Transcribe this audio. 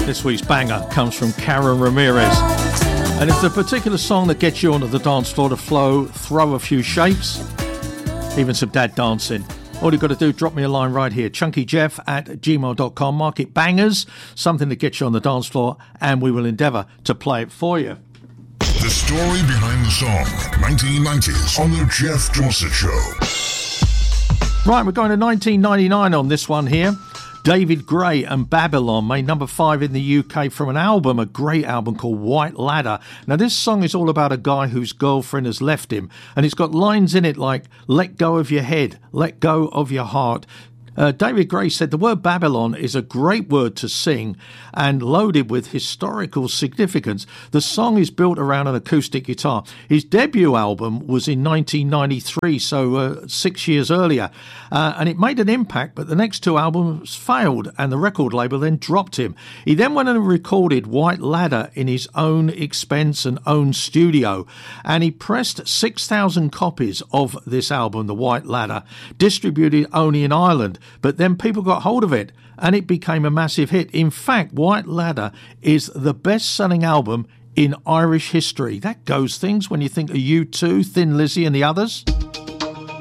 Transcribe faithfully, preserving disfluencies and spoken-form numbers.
This week's banger comes from Karen Ramirez. And it's a particular song that gets you onto the dance floor to flow, throw a few shapes, even some dad dancing. All you've got to do, drop me a line right here, chunkyjeff at gmail dot com. Mark it bangers, something that gets you on the dance floor, and we will endeavour to play it for you. The story behind the song, nineteen nineties, on the Jeff Dorset Show. Right, we're going to nineteen ninety-nine on this one here. David Gray and Babylon made number five in the U K from an album, a great album called White Ladder. Now, this song is all about a guy whose girlfriend has left him, and it's got lines in it like, let go of your head, let go of your heart. Uh, David Gray said the word Babylon is a great word to sing and loaded with historical significance. The song is built around an acoustic guitar. His debut album was in nineteen ninety-three, so uh, six years earlier, uh, and it made an impact, but the next two albums failed and the record label then dropped him. He then went and recorded White Ladder in his own expense and own studio, and he pressed six thousand copies of this album, The White Ladder, distributed only in Ireland. But then people got hold of it and it became a massive hit. In fact, White Ladder is the best-selling album in Irish history. That goes things when you think of U two, Thin Lizzy and the others.